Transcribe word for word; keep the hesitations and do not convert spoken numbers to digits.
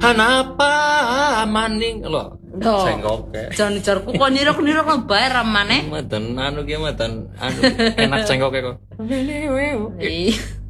Kenapa maning lho. Loh. Cengkoke. Jan jarku kok nirok-nirok nang bae ramane. Meden anu ki meden anu enak cengkoke kok. Iya.